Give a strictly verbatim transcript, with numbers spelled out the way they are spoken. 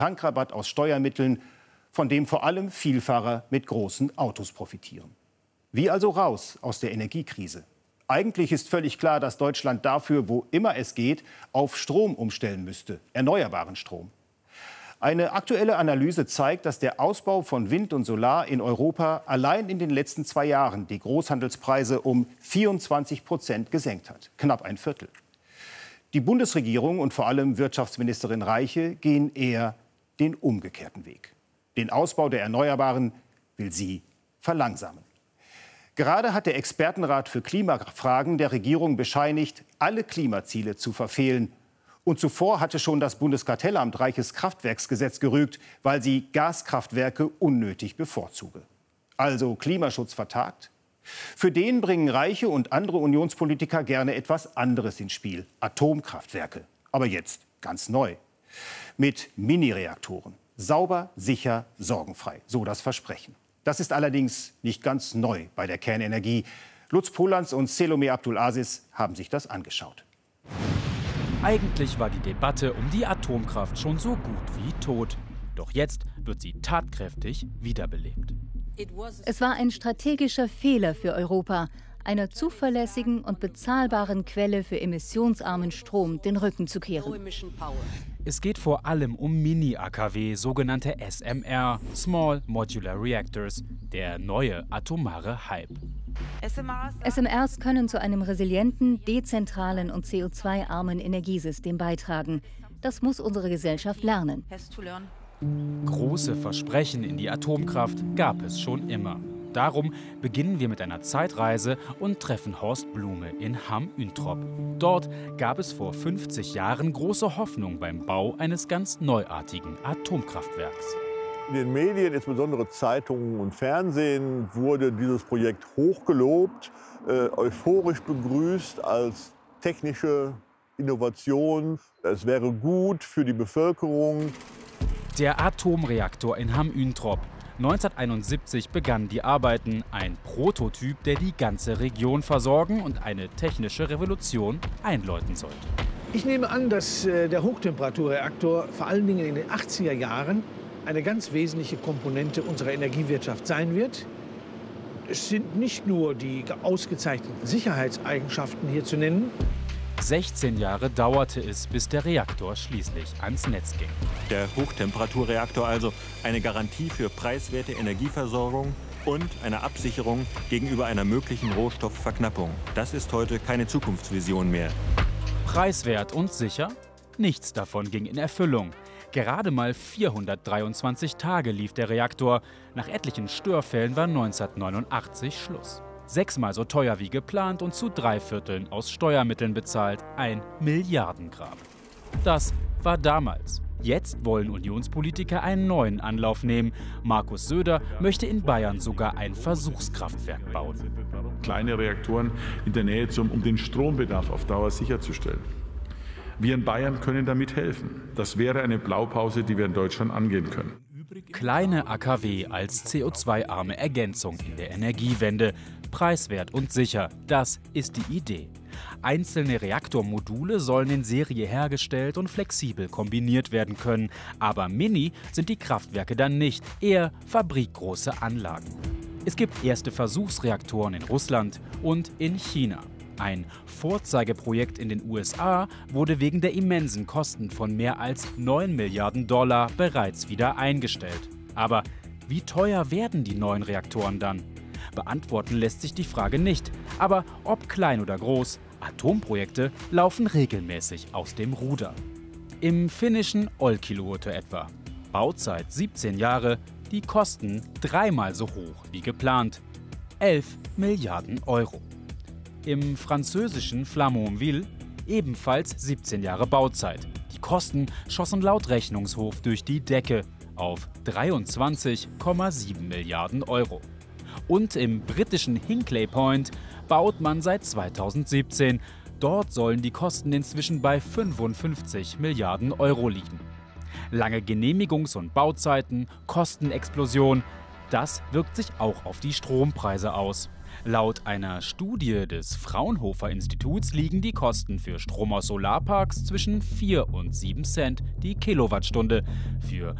Tankrabatt aus Steuermitteln, von dem vor allem Vielfahrer mit großen Autos profitieren. Wie also raus aus der Energiekrise? Eigentlich ist völlig klar, dass Deutschland dafür, wo immer es geht, auf Strom umstellen müsste, erneuerbaren Strom. Eine aktuelle Analyse zeigt, dass der Ausbau von Wind und Solar in Europa allein in den letzten zwei Jahren die Großhandelspreise um vierundzwanzig Prozent gesenkt hat, knapp ein Viertel. Die Bundesregierung und vor allem Wirtschaftsministerin Reiche gehen eher den umgekehrten Weg. Den Ausbau der Erneuerbaren will sie verlangsamen. Gerade hat der Expertenrat für Klimafragen der Regierung bescheinigt, alle Klimaziele zu verfehlen. Und zuvor hatte schon das Bundeskartellamt Reiches Kraftwerksgesetz gerügt, weil sie Gaskraftwerke unnötig bevorzuge. Also Klimaschutz vertagt? Für den bringen Reiche und andere Unionspolitiker gerne etwas anderes ins Spiel. Atomkraftwerke. Aber jetzt ganz neu. Mit Mini-Reaktoren. Sauber, sicher, sorgenfrei. So das Versprechen. Das ist allerdings nicht ganz neu bei der Kernenergie. Lutz Polans und Selomeh Abdulaziz haben sich das angeschaut. Eigentlich war die Debatte um die Atomkraft schon so gut wie tot. Doch jetzt wird sie tatkräftig wiederbelebt. Es war ein strategischer Fehler für Europa, einer zuverlässigen und bezahlbaren Quelle für emissionsarmen Strom den Rücken zu kehren. Es geht vor allem um Mini-A K W, sogenannte S M R, Small Modular Reactors, der neue atomare Hype. S M Rs können zu einem resilienten, dezentralen und C O zwei armen Energiesystem beitragen. Das muss unsere Gesellschaft lernen. Große Versprechen in die Atomkraft gab es schon immer. Darum beginnen wir mit einer Zeitreise und treffen Horst Blume in Hamm-Üntrop. Dort gab es vor fünfzig Jahren große Hoffnung beim Bau eines ganz neuartigen Atomkraftwerks. In den Medien, insbesondere Zeitungen und Fernsehen, wurde dieses Projekt hochgelobt, äh, euphorisch begrüßt als technische Innovation. Es wäre gut für die Bevölkerung. Der Atomreaktor in Hamm-Üntrop. neunzehnhunderteinundsiebzig begannen die Arbeiten, ein Prototyp, der die ganze Region versorgen und eine technische Revolution einläuten sollte. Ich nehme an, dass äh, der Hochtemperaturreaktor vor allen Dingen in den achtziger Jahren eine ganz wesentliche Komponente unserer Energiewirtschaft sein wird. Es sind nicht nur die ausgezeichneten Sicherheitseigenschaften hier zu nennen. sechzehn Jahre dauerte es, bis der Reaktor schließlich ans Netz ging. Der Hochtemperaturreaktor also eine Garantie für preiswerte Energieversorgung und eine Absicherung gegenüber einer möglichen Rohstoffverknappung. Das ist heute keine Zukunftsvision mehr. Preiswert und sicher? Nichts davon ging in Erfüllung. Gerade mal vierhundertdreiundzwanzig Tage lief der Reaktor. Nach etlichen Störfällen war neunzehnhundertneunundachtzig Schluss. Sechsmal so teuer wie geplant und zu drei Vierteln aus Steuermitteln bezahlt. Ein Milliardengrab. Das war damals. Jetzt wollen Unionspolitiker einen neuen Anlauf nehmen. Markus Söder möchte in Bayern sogar ein Versuchskraftwerk bauen. Kleine Reaktoren in der Nähe, zum, um den Strombedarf auf Dauer sicherzustellen. Wir in Bayern können damit helfen. Das wäre eine Blaupause, die wir in Deutschland angehen können. Kleine A K W als C O zwei arme Ergänzung in der Energiewende. Preiswert und sicher, das ist die Idee. Einzelne Reaktormodule sollen in Serie hergestellt und flexibel kombiniert werden können. Aber Mini sind die Kraftwerke dann nicht, eher fabrikgroße Anlagen. Es gibt erste Versuchsreaktoren in Russland und in China. Ein Vorzeigeprojekt in den U S A wurde wegen der immensen Kosten von mehr als neun Milliarden Dollar bereits wieder eingestellt. Aber wie teuer werden die neuen Reaktoren dann? Beantworten lässt sich die Frage nicht. Aber ob klein oder groß, Atomprojekte laufen regelmäßig aus dem Ruder. Im finnischen Olkiluoto etwa. Bauzeit siebzehn Jahre, die Kosten dreimal so hoch wie geplant. elf Milliarden Euro. Im französischen Flamanville ebenfalls siebzehn Jahre Bauzeit. Die Kosten schossen laut Rechnungshof durch die Decke auf dreiundzwanzig Komma sieben Milliarden Euro. Und im britischen Hinkley Point baut man seit zweitausendsiebzehn. Dort sollen die Kosten inzwischen bei fünfundfünfzig Milliarden Euro liegen. Lange Genehmigungs- und Bauzeiten, Kostenexplosion, das wirkt sich auch auf die Strompreise aus. Laut einer Studie des Fraunhofer-Instituts liegen die Kosten für Strom aus Solarparks zwischen vier und sieben Cent die Kilowattstunde. Für